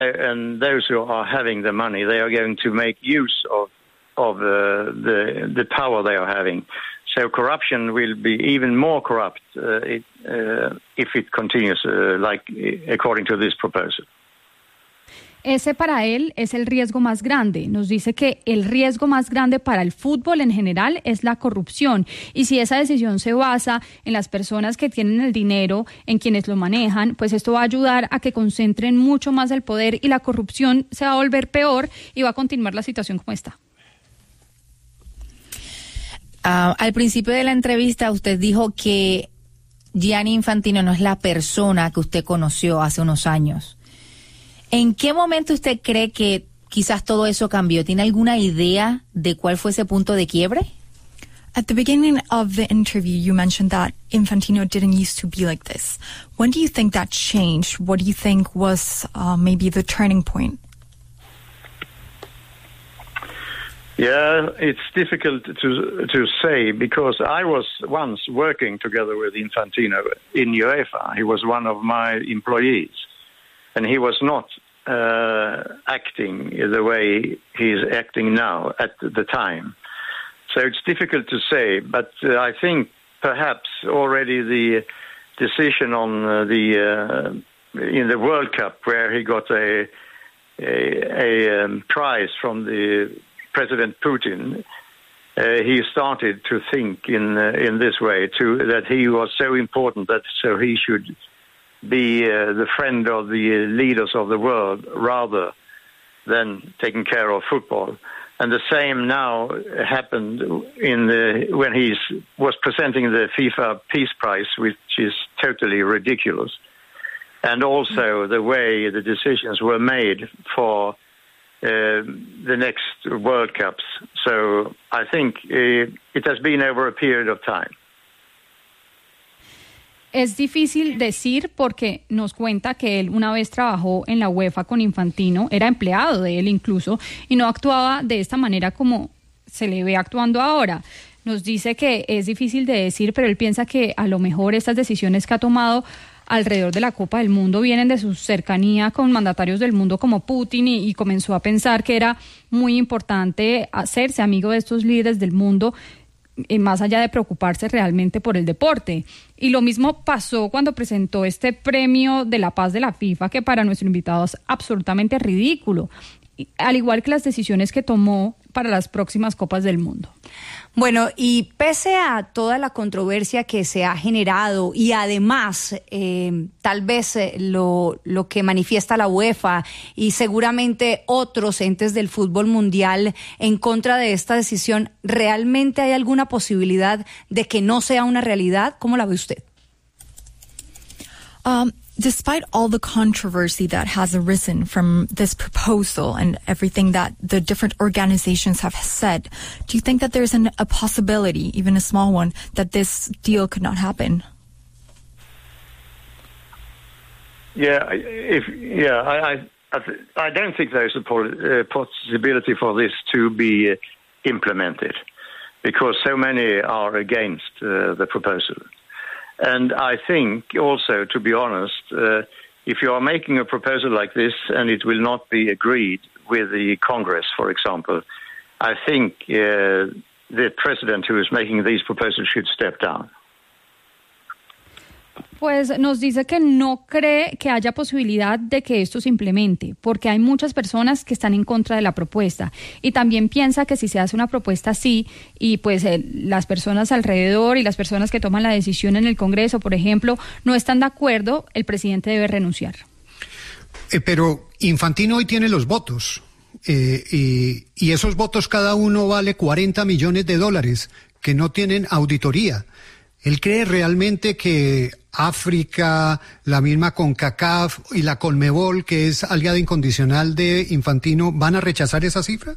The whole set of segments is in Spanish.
and those who are having the money, they are going to make use of the power they are having. So corruption will be even more corrupt if it continues according to this proposal. Ese para él es el riesgo más grande. Nos dice que el riesgo más grande para el fútbol en general es la corrupción. Y si esa decisión se basa en las personas que tienen el dinero, en quienes lo manejan, pues esto va a ayudar a que concentren mucho más el poder y la corrupción se va a volver peor y va a continuar la situación como está. Al principio de la entrevista usted dijo que Gianni Infantino no es la persona que usted conoció hace unos años. ¿En qué momento usted cree que quizás todo eso cambió? ¿Tiene alguna idea de cuál fue ese punto de quiebre? At the beginning of the interview, you mentioned that Infantino didn't used to be like this. When do you think that changed? What do you think was maybe the turning point? Yeah, it's difficult to say because I was once working together with Infantino in UEFA. He was one of my employees, and he was not acting the way he's acting now at the time. So it's difficult to say, but I think perhaps already the decision on in the World Cup where he got a prize from the President Putin, he started to think in this way too, that he was so important that so he should be the friend of the leaders of the world rather than taking care of football. And the same now happened when he was presenting the FIFA Peace Prize, which is totally ridiculous. And also the way the decisions were made for the next World Cups. So I think it has been over a period of time. Es difícil decir porque nos cuenta que él una vez trabajó en la UEFA con Infantino, era empleado de él incluso, y no actuaba de esta manera como se le ve actuando ahora. Nos dice que es difícil de decir, pero él piensa que a lo mejor estas decisiones que ha tomado alrededor de la Copa del Mundo vienen de su cercanía con mandatarios del mundo como Putin y comenzó a pensar que era muy importante hacerse amigo de estos líderes del mundo más allá de preocuparse realmente por el deporte. Y lo mismo pasó cuando presentó este premio de la paz de la FIFA, que para nuestro invitado es absolutamente ridículo, al igual que las decisiones que tomó para las próximas Copas del Mundo. Bueno, y pese a toda la controversia que se ha generado y además tal vez lo que manifiesta la UEFA y seguramente otros entes del fútbol mundial en contra de esta decisión, ¿realmente hay alguna posibilidad de que no sea una realidad? ¿Cómo la ve usted? Despite all the controversy that has arisen from this proposal and everything that the different organizations have said, do you think that there's a possibility, even a small one, that this deal could not happen? I don't think there's a possibility for this to be implemented because so many are against the proposal. And I think also, to be honest, if you are making a proposal like this and it will not be agreed with the Congress, for example, I think the president who is making these proposals should step down. Pues nos dice que no cree que haya posibilidad de que esto se implemente, porque hay muchas personas que están en contra de la propuesta y también piensa que si se hace una propuesta así y pues las personas alrededor y las personas que toman la decisión en el Congreso, por ejemplo, no están de acuerdo, el presidente debe renunciar. Pero Infantino hoy tiene los votos y esos votos cada uno vale $40 millones que no tienen auditoría. ¿Él cree realmente que África, la misma CONCACAF y la CONMEBOL, que es aliada incondicional de Infantino, van a rechazar esa cifra?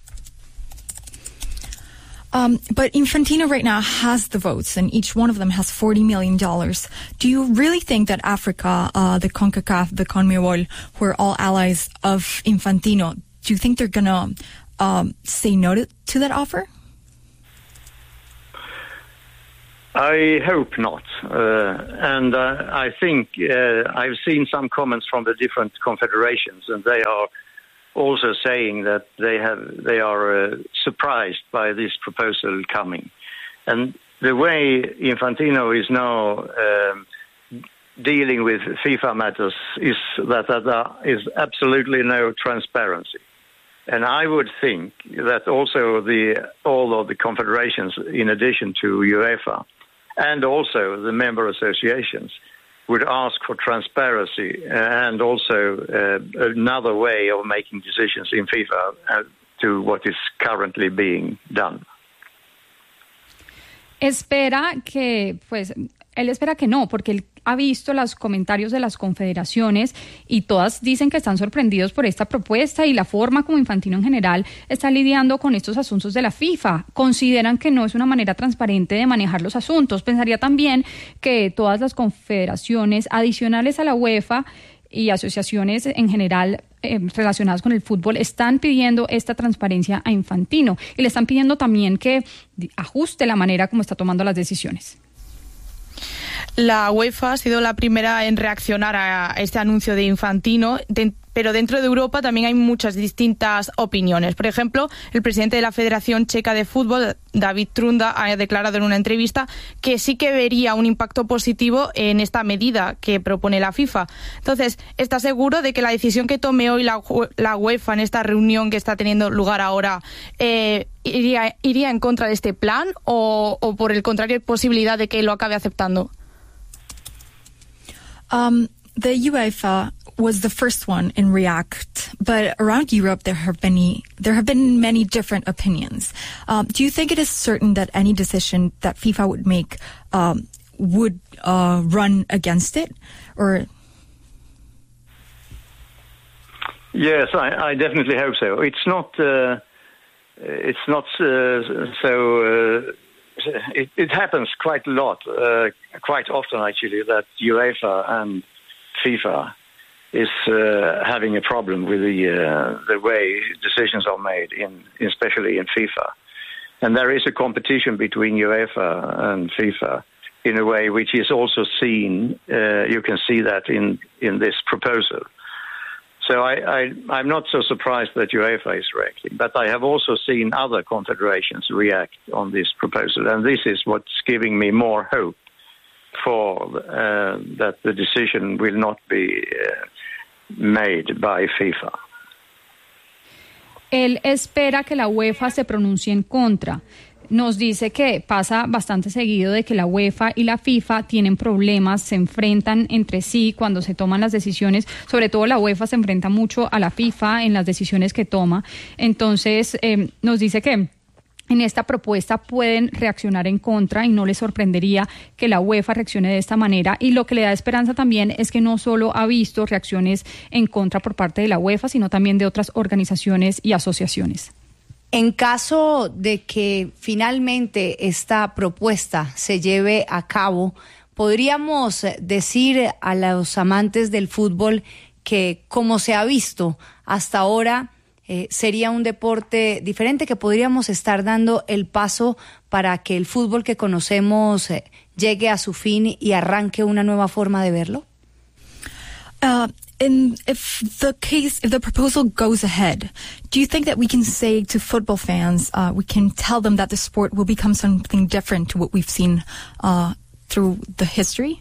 But Infantino right now has the votes, and each one of them has $40 million. Do you really think that Africa, the CONCACAF, the CONMEBOL, who are all allies of Infantino, do you think they're going to say no to that offer? I hope not, and I think I've seen some comments from the different confederations, and they are also saying that they are surprised by this proposal coming, and the way Infantino is now dealing with FIFA matters is that there is absolutely no transparency. And I would think that also all of the confederations, in addition to UEFA, and also the member associations, would ask for transparency and also another way of making decisions in FIFA to what is currently being done. Él espera que no, porque él ha visto los comentarios de las confederaciones y todas dicen que están sorprendidos por esta propuesta y la forma como Infantino en general está lidiando con estos asuntos de la FIFA. Consideran que no es una manera transparente de manejar los asuntos. Pensaría también que todas las confederaciones adicionales a la UEFA y asociaciones en general relacionadas con el fútbol están pidiendo esta transparencia a Infantino y le están pidiendo también que ajuste la manera como está tomando las decisiones. La UEFA ha sido la primera en reaccionar a este anuncio de Infantino, pero dentro de Europa también hay muchas distintas opiniones. Por ejemplo, el presidente de la Federación Checa de Fútbol, David Trunda, ha declarado en una entrevista que sí que vería un impacto positivo en esta medida que propone la FIFA. Entonces, ¿está seguro de que la decisión que tome hoy la UEFA en esta reunión que está teniendo lugar ahora iría en contra de este plan o por el contrario hay posibilidad de que lo acabe aceptando? The UEFA was the first one in react, but around Europe there have been many different opinions. Do you think it is certain that any decision that FIFA would make would run against it, or? Yes, I definitely hope so. It's not so. It happens quite a lot, quite often actually, that UEFA and FIFA is having a problem with the way decisions are made, especially in FIFA. And there is a competition between UEFA and FIFA in a way which is also seen, you can see that in this proposal. So I'm not so surprised that UEFA is reacting, but I have also seen other confederations react on this proposal, and this is what's giving me more hope for that the decision will not be made by FIFA. Él espera que la UEFA se pronuncie en contra. Nos dice que pasa bastante seguido de que la UEFA y la FIFA tienen problemas, se enfrentan entre sí cuando se toman las decisiones, sobre todo la UEFA se enfrenta mucho a la FIFA en las decisiones que toma. Entonces nos dice que en esta propuesta pueden reaccionar en contra y no les sorprendería que la UEFA reaccione de esta manera, y lo que le da esperanza también es que no solo ha visto reacciones en contra por parte de la UEFA, sino también de otras organizaciones y asociaciones. En caso de que finalmente esta propuesta se lleve a cabo, ¿podríamos decir a los amantes del fútbol que, como se ha visto hasta ahora, sería un deporte diferente, que podríamos estar dando el paso para que el fútbol que conocemos llegue a su fin y arranque una nueva forma de verlo? If the proposal goes ahead, do you think that we can say to football fans, we can tell them that the sport will become something different to what we've seen through the history?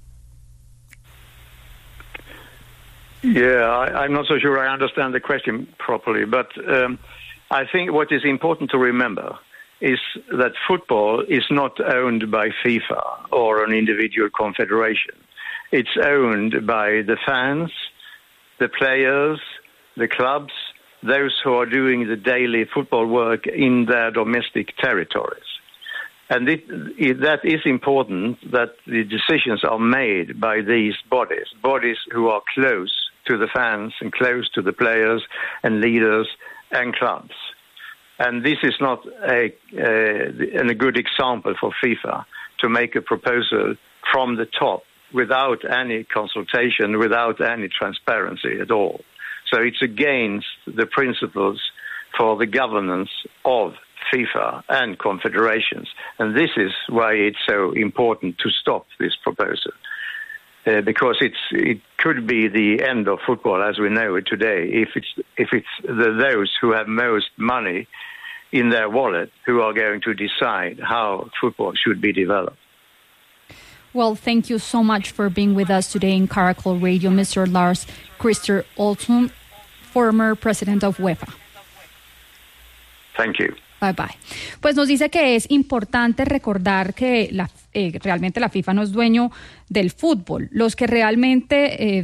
Yeah, I'm not so sure I understand the question properly, but I think what is important to remember is that football is not owned by FIFA or an individual confederation. It's owned by the fans, the players, the clubs, those who are doing the daily football work in their domestic territories. And that is important, that the decisions are made by these bodies who are close to the fans and close to the players and leaders and clubs. And this is not a good example for FIFA to make a proposal from the top without any consultation, without any transparency at all. So it's against the principles for the governance of FIFA and confederations. And this is why it's so important to stop this proposal. Because it could be the end of football as we know it today if it's those who have most money in their wallet who are going to decide how football should be developed. Well, thank you so much for being with us today in Caracol Radio, Mr. Lars-Christer Olsson, former president of UEFA. Thank you. Bye bye. Pues nos dice que es importante recordar que realmente la FIFA no es dueño del fútbol. Los que realmente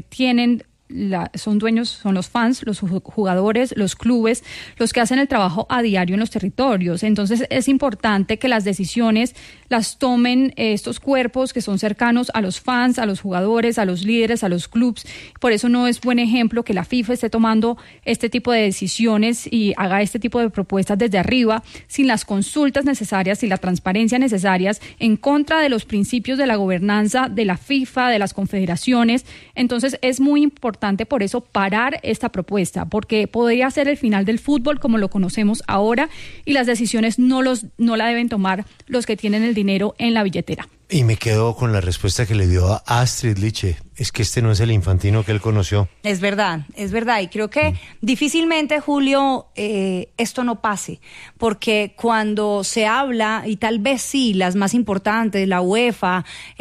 son dueños, son los fans, los jugadores, los clubes, los que hacen el trabajo a diario en los territorios. Entonces es importante que las decisiones las tomen estos cuerpos que son cercanos a los fans, a los jugadores, a los líderes, a los clubes. Por eso no es buen ejemplo que la FIFA esté tomando este tipo de decisiones y haga este tipo de propuestas desde arriba, sin las consultas necesarias y la transparencia necesarias, en contra de los principios de la gobernanza de la FIFA, de las confederaciones. Entonces es muy importante por eso parar esta propuesta, porque podría ser el final del fútbol como lo conocemos ahora, y las decisiones no la deben tomar los que tienen el dinero en la billetera. Y me quedo con la respuesta que le dio a Astrid Liche. Es que este no es el Infantino que él conoció. Es verdad. Y creo que difícilmente, Julio, esto no pase. Porque cuando se habla, y tal vez sí, las más importantes, la UEFA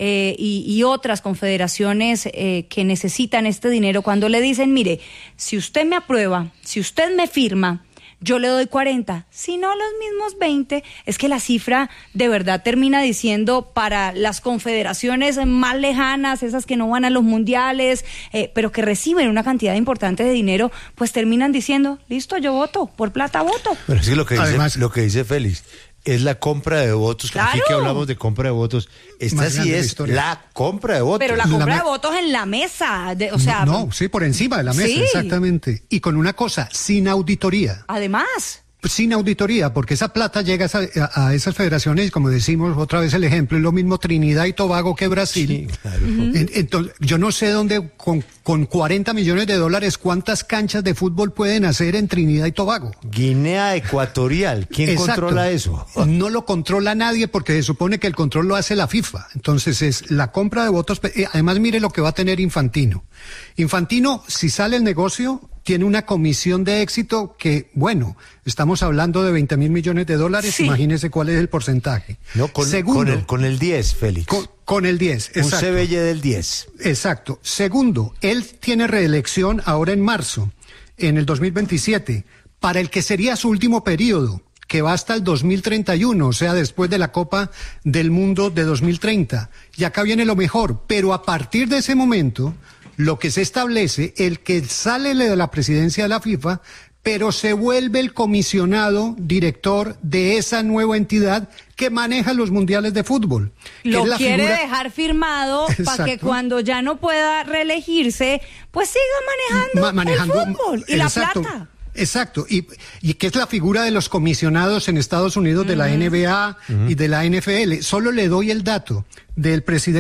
y otras confederaciones que necesitan este dinero, cuando le dicen, mire, si usted me aprueba, si usted me firma, yo le doy 40, si no los mismos 20, es que la cifra de verdad termina diciendo para las confederaciones más lejanas, esas que no van a los mundiales, pero que reciben una cantidad importante de dinero, pues terminan diciendo, listo, yo voto, por plata voto. Pero sí, lo que dice Félix, es la compra de votos. Claro. Aquí que hablamos de compra de votos, esta sí es la compra de votos. Pero la compra de votos en la mesa, sí, por encima de la mesa, sí. Exactamente. Y con una cosa, sin auditoría. Además. Sin auditoría, porque esa plata llega a esas federaciones, y como decimos otra vez el ejemplo, es lo mismo Trinidad y Tobago que Brasil. Sí, claro. Entonces, yo no sé dónde, con 40 millones de dólares, cuántas canchas de fútbol pueden hacer en Trinidad y Tobago. Guinea Ecuatorial, ¿quién controla eso? No lo controla nadie porque se supone que el control lo hace la FIFA. Entonces es la compra de votos. Además, mire lo que va a tener Infantino. Infantino, si sale el negocio, tiene una comisión de éxito que, bueno, estamos hablando de 20.000 millones de dólares, sí. Imagínese cuál es el porcentaje. No, con el 10, Félix. Con el 10, exacto. Un CBL del 10. Exacto. Segundo, él tiene reelección ahora en marzo, en el 2027, para el que sería su último periodo, que va hasta el 2031, o sea, después de la Copa del Mundo de 2030. Y acá viene lo mejor, pero a partir de ese momento, lo que se establece, el que sale de la presidencia de la FIFA, pero se vuelve el comisionado director de esa nueva entidad que maneja los mundiales de fútbol. Lo quiere dejar firmado para que cuando ya no pueda reelegirse, pues siga manejando el fútbol y la plata. Exacto, y que es la figura de los comisionados en Estados Unidos de la NBA y de la NFL. Solo le doy el dato del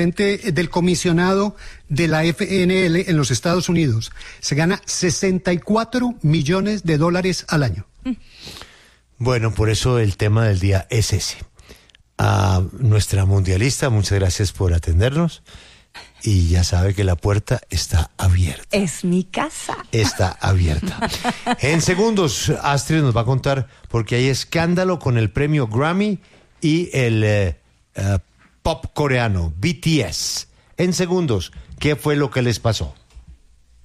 del comisionado de la FNL en los Estados Unidos. Se gana $64 millones al año. Bueno, por eso el tema del día es ese. A nuestra mundialista, muchas gracias por atendernos. Y ya sabe que la puerta está abierta. Es mi casa. Está abierta. En segundos, Astrid nos va a contar porque hay escándalo con el premio Grammy y el pop coreano, BTS. En segundos, ¿qué fue lo que les pasó?